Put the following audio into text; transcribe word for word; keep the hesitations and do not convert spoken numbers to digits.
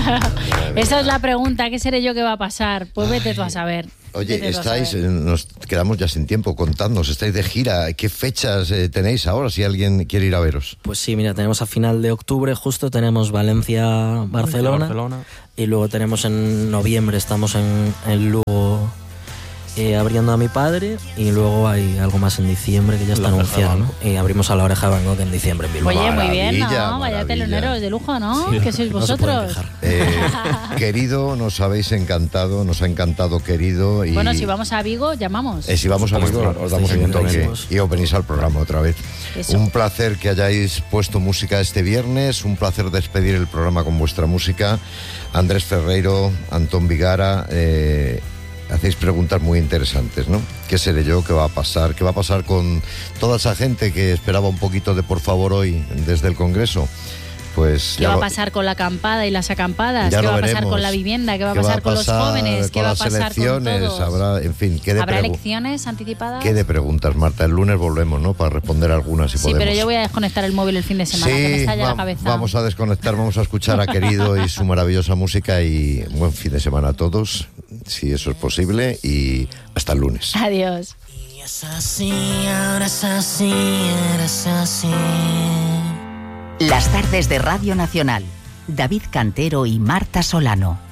Esa es la pregunta, ¿qué seré yo que va a pasar? Pues vete tú a saber. Oye, estáis, nos quedamos ya sin tiempo, contadnos, estáis de gira, ¿qué fechas eh, tenéis ahora si alguien quiere ir a veros? Pues sí, mira, tenemos a final de octubre justo, tenemos Valencia, Barcelona, Barcelona. Y luego tenemos en noviembre, estamos en, en Lugo eh, abriendo a mi padre, y luego hay algo más en diciembre que ya está La anunciado, Oreja ¿no? Y abrimos a La Oreja de Van Gogh en dicembre en Bilbao. Oye, muy bien, ¿no? Maravilla, Vaya maravilla. teloneros de lujo, ¿no? Sí, ¿Qué sois no se pueden vosotros? quejar. Eh, querido, nos habéis encantado, nos ha encantado, querido. Y Bueno, si vamos a Vigo, llamamos. Eh, si vamos a Pues Vigo, claro, os damos un evidentemente. toque y os venís al programa otra vez. Eso. Un placer que hayáis puesto música este viernes, un placer despedir el programa con vuestra música. Andrés Ferreiro, Antón Vigara, eh, hacéis preguntas muy interesantes, ¿no? ¿Qué seré yo? ¿Qué va a pasar? ¿Qué va a pasar con toda esa gente que esperaba un poquito de por favor hoy desde el Congreso? Pues ¿Qué ya va a lo- pasar con la acampada y las acampadas? ya ¿Qué lo va a pasar veremos. con la vivienda? ¿Qué va a ¿Qué pasar con los pasar jóvenes? ¿Qué con va a las pasar con elecciones? todos? Habrá, en fin, ¿qué de ¿Habrá pregu- elecciones anticipadas? ¿Qué de preguntas, Marta? El lunes volvemos, ¿no? Para responder algunas si Sí, podemos. pero yo voy a desconectar el móvil el fin de semana, que me Sí, estalla va- la cabeza. vamos a desconectar, vamos a escuchar a Querido y su maravillosa música, y buen fin de semana a todos, si eso es posible, y hasta el lunes. Adiós. Y es así, ahora es así, eres así. Las tardes de Radio Nacional. David Cantero y Marta Solano.